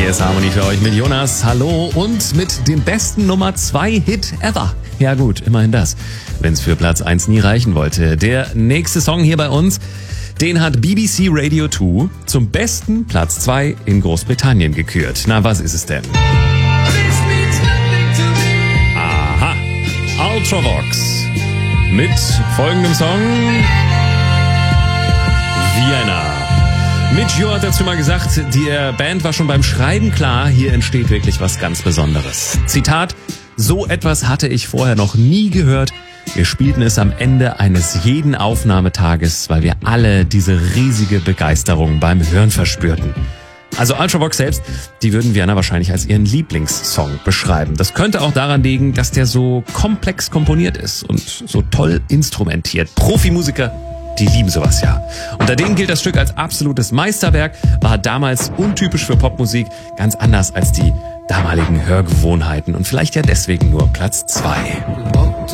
Hier ist Harmony für euch mit Jonas. Hallo und mit dem besten Nummer 2 Hit ever. Ja gut, immerhin das, wenn es für Platz 1 nie reichen wollte. Der nächste Song hier bei uns, den hat BBC Radio 2 zum besten Platz 2 in Großbritannien gekürt. Na, was ist es denn? Aha, Ultravox mit folgendem Song Vienna. Mitch Ure hat dazu mal gesagt, die Band war schon beim Schreiben klar, hier entsteht wirklich was ganz Besonderes. Zitat: So etwas hatte ich vorher noch nie gehört. Wir spielten es am Ende eines jeden Aufnahmetages, weil wir alle diese riesige Begeisterung beim Hören verspürten. Also Ultravox selbst, die würden Vienna wahrscheinlich als ihren Lieblingssong beschreiben. Das könnte auch daran liegen, dass der so komplex komponiert ist und so toll instrumentiert. Profimusiker, die lieben sowas ja. Unter denen gilt das Stück als absolutes Meisterwerk, war damals untypisch für Popmusik, ganz anders als die damaligen Hörgewohnheiten und vielleicht ja deswegen nur Platz 2.